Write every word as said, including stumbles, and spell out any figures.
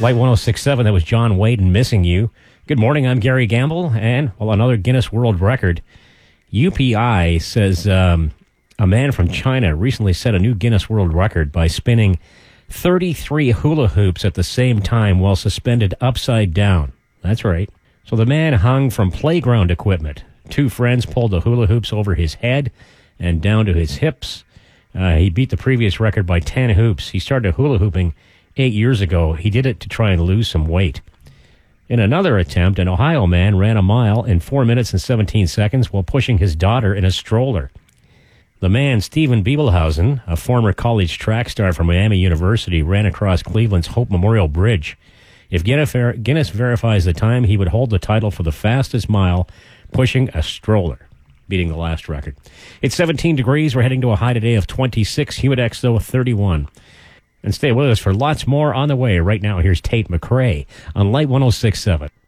Light one oh six point seven, that was John Wade and Missing You. Good morning, I'm Gary Gamble, and, well, another Guinness World Record. U P I says um, a man from China recently set a new Guinness World Record by spinning thirty-three hula hoops at the same time while suspended upside down. That's right. So the man hung from playground equipment. Two friends pulled the hula hoops over his head and down to his hips. Uh, he beat the previous record by ten hoops. He started hula hooping eight years ago. He did it to try and lose some weight. In another attempt, an Ohio man ran a mile in four minutes and seventeen seconds while pushing his daughter in a stroller. The man, Stephen Biebelhausen, a former college track star from Miami University, ran across Cleveland's Hope Memorial Bridge. If Guinness verifies the time, he would hold the title for the fastest mile pushing a stroller, beating the last record. It's seventeen degrees. We're heading to a high today of twenty-six. Humidex, though, thirty-one. And stay with us for lots more on the way. Right now, here's Tate McRae on Light one oh six point seven.